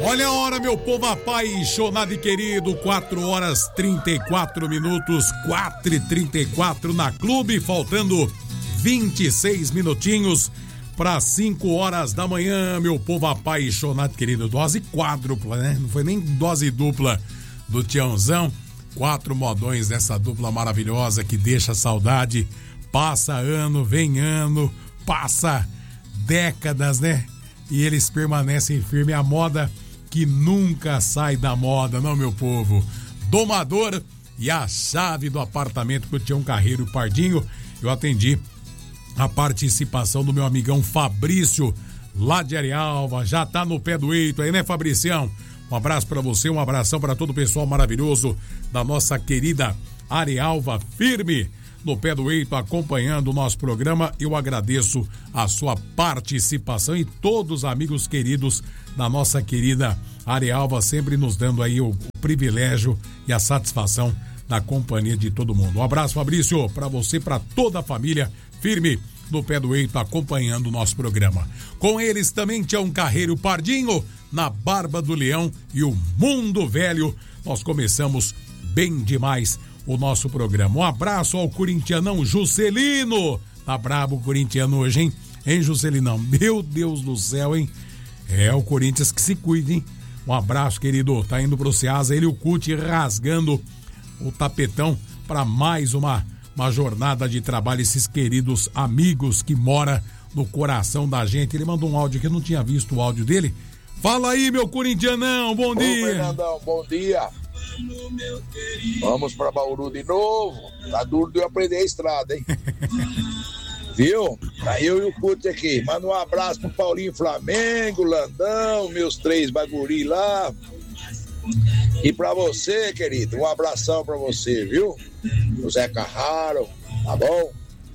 Olha a hora, meu povo apaixonado e querido, 4h34, 4h34 na Clube, faltando 26 minutinhos para 5 horas da manhã, meu povo apaixonado e querido. Dose quádrupla, né? Não foi nem dose dupla do Tiãozão. 4 modões dessa dupla maravilhosa que deixa saudade. Passa ano, vem ano, passa décadas, né? E eles permanecem firmes. A moda que nunca sai da moda, não, meu povo? Domador e a chave do apartamento pro Tião Carreiro Pardinho. Eu atendi a participação do meu amigão Fabrício, lá de Arealva. Já tá no pé do eito aí, né, Fabricião? Um abraço pra você, um abração pra todo o pessoal maravilhoso da nossa querida Arealva, firme no pé do eito, acompanhando o nosso programa. Eu agradeço a sua participação e todos os amigos queridos da nossa querida Arealva, sempre nos dando aí o privilégio e a satisfação da companhia de todo mundo. Um abraço, Fabrício, para você, para toda a família, firme no pé do eito, acompanhando o nosso programa. Com eles também Tião Carreiro Pardinho, na Barba do Leão e o Mundo Velho. Nós começamos bem demais o nosso programa. Um abraço ao corintianão Juscelino. Tá brabo o corintiano hoje, hein? Hein, Juscelinão? Meu Deus do céu, hein? É o Corinthians que se cuida, hein? Um abraço, querido. Tá indo pro Ceasa, ele e o Cuti rasgando o tapetão para mais uma jornada de trabalho. Esses queridos amigos que moram no coração da gente. Ele mandou um áudio que eu não tinha visto o áudio dele. Fala aí, meu corintianão, bom dia. Ô, Fernandão, bom dia. Vamos pra Bauru de novo. Tá duro de eu aprender a estrada, hein? Viu? Tá eu e o Cuti aqui. Manda um abraço pro Paulinho Flamengo, Landão, meus 3 baguri lá. E pra você, querido, um abração pra você, viu? O Zé Carraro, tá bom?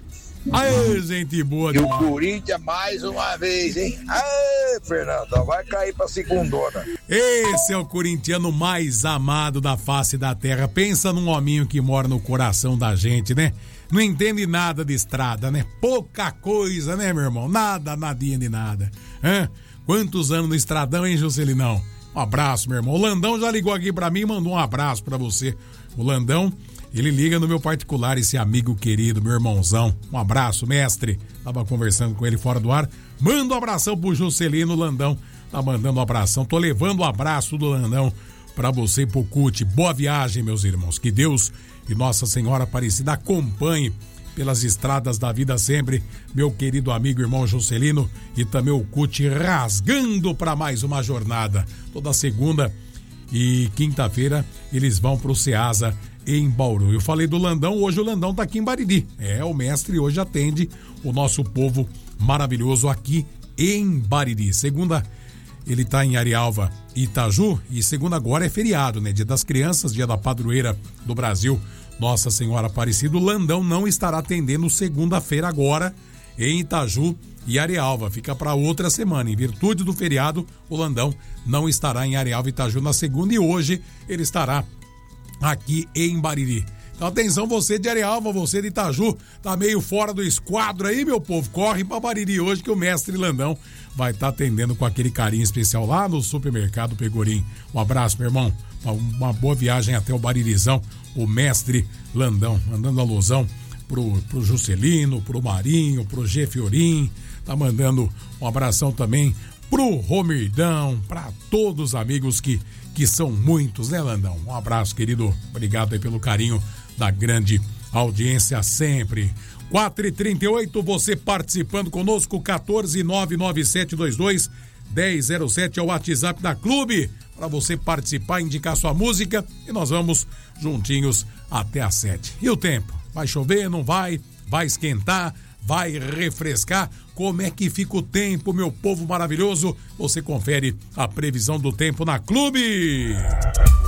Aê, gente boa. E o Corinthians mais uma vez, hein? Aê, Fernandão, vai cair pra segundona. Esse é o corintiano mais amado da face da terra. Pensa num hominho que mora no coração da gente, né? Não entende nada de estrada, né? Pouca coisa, né, meu irmão? Nadinha de nada. Hã? Quantos anos no estradão, hein, Juscelinão? Um abraço, meu irmão. O Landão já ligou aqui pra mim e mandou um abraço pra você. O Landão, ele liga no meu particular, esse amigo querido, meu irmãozão. Um abraço, mestre. Tava conversando com ele fora do ar. Manda um abração pro Juscelino. Landão tá mandando um abração. Tô levando o abraço do Landão pra você e pro Cuti. Boa viagem, meus irmãos. Que Deus e Nossa Senhora Aparecida acompanhe pelas estradas da vida sempre, meu querido amigo irmão Juscelino, e também o Cuti rasgando para mais uma jornada. Toda segunda e quinta-feira eles vão pro Ceasa em Bauru. Eu falei do Landão, hoje o Landão tá aqui em Bariri. O mestre hoje atende o nosso povo maravilhoso aqui em Bariri. Segunda ele tá em Arealva, Itaju, e segunda agora é feriado, né? Dia das Crianças, dia da padroeira do Brasil, Nossa Senhora Aparecida. O Landão não estará atendendo segunda-feira agora em Itaju e Arealva. Fica para outra semana. Em virtude do feriado, o Landão não estará em Arealva e Itaju na segunda, e hoje ele estará aqui em Bariri. Então atenção, você de Arealva, você de Itaju, tá meio fora do esquadro aí, meu povo, corre pra Bariri hoje que o mestre Landão vai estar atendendo com aquele carinho especial lá no supermercado Pegorim. Um abraço, meu irmão, uma boa viagem até o Baririzão, o mestre Landão, mandando alusão pro Juscelino, pro Marinho, pro G Fiorim, tá mandando um abração também pro Romirdão, pra todos os amigos que são muitos, né, Landão? Um abraço, querido, obrigado aí pelo carinho da grande audiência sempre. 4h38, você participando conosco, 14997221007 é o WhatsApp da Clube, para você participar, indicar sua música, e nós vamos juntinhos até às 7. E o tempo? Vai chover, não vai? Vai esquentar? Vai refrescar? Como é que fica o tempo, meu povo maravilhoso? Você confere a previsão do tempo na Clube.